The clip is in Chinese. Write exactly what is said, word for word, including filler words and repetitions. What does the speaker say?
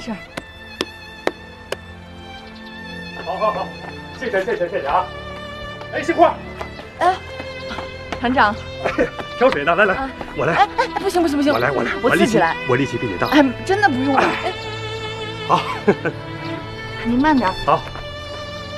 事儿。 好，好，好，谢谢，谢谢，谢谢啊！哎，杏花， 哎，团长， 哎，挑水呢，来来，啊、我来。 哎哎，不行不行不行， 我来我来， 我自己来， 我力气比你大。 哎，真的不用了。哎， 好， 您慢点。 好。